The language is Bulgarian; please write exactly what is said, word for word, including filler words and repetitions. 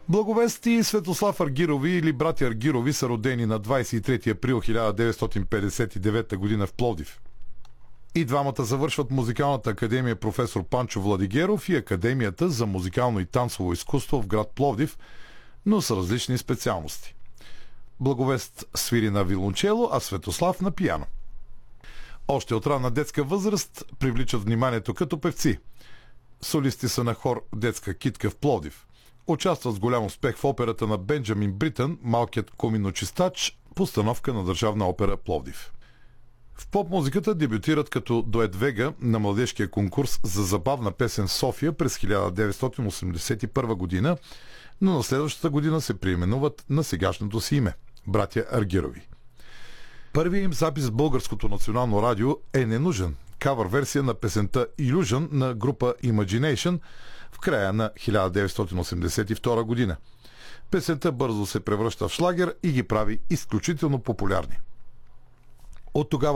Благовест и Светослав Аргирови или братя Аргирови са родени на двадесет и трети април хиляда деветстотин петдесет и девета година в Пловдив. И двамата завършват Музикалната академия професор Панчо Владигеров и Академията за музикално и танцово изкуство в град Пловдив, но с различни специалности. Благовест свири на вилончело, а Светослав на пиано. Още от ранна детска възраст привличат вниманието като певци. Солисти са на хор Детска китка в Пловдив. Участват с голям успех в операта на Бенджамин Бритън «Малкият коминочистач», постановка на Държавна опера Пловдив. В поп-музиката дебютират като дует Вега на младежкия конкурс за забавна песен София през хиляда деветстотин осемдесет и първа година, но на следващата година се преименуват на сегашното си име – братя Аргирови. Първият им запис в Българското национално радио е «Ненужен», кавър версия на песента «Illusion» на група Imagination в края на хиляда деветстотин осемдесет и втора година. Песента бързо се превръща в шлагер и ги прави изключително популярни. От тогава